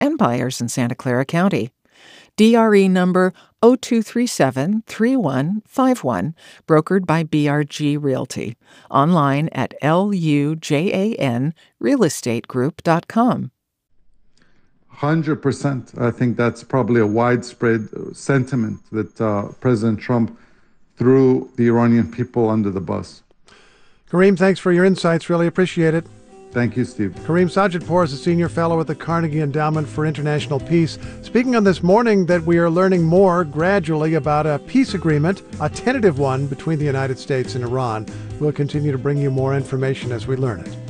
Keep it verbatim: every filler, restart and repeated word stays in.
and buyers in Santa Clara County. D R E number zero two three seven, three one five one, brokered by B R G Realty. Online at L U J A N real estate group dot com. one hundred percent. I think that's probably a widespread sentiment that uh, President Trump threw the Iranian people under the bus. Kareem, thanks for your insights. Really appreciate it. Thank you, Steve. Kareem Sajidpour is a senior fellow at the Carnegie Endowment for International Peace, speaking on This Morning that we are learning more gradually about a peace agreement, a tentative one between the United States and Iran. We'll continue to bring you more information as we learn it.